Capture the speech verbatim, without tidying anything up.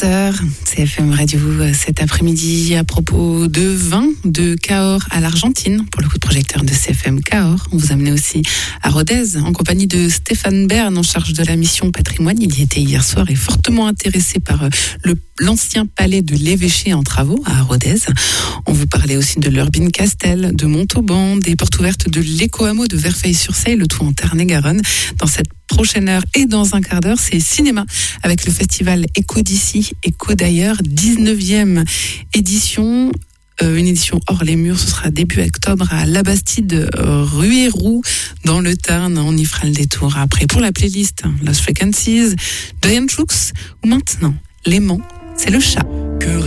quinze heures, C F M Radio cet après-midi à propos de vin de Cahors à l'Argentine. Pour le coup de projecteur de C F M Cahors, on vous amenait aussi à Rodez en compagnie de Stéphane Bern en charge de la mission patrimoine. Il y était hier soir et fortement intéressé par le, l'ancien palais de l'évêché en travaux à Rodez. On vous parlait aussi de l'Urbine Castel, de Montauban, des portes ouvertes de l'Éco-Hameau de Verfeil-sur-Seille, le tout en Tarn-et-Garonne. Dans cette prochaine heure et dans un quart d'heure, c'est cinéma avec le festival Écho d'ici, Écho d'ailleurs, dix-neuvième édition. Euh, une édition hors les murs, ce sera début octobre à La Bastide, euh, Rueroux, dans le Tarn. On y fera le détour après. Pour la playlist, Lost Frequencies, Diane Chooks, ou maintenant, L'aimant, c'est le chat. Que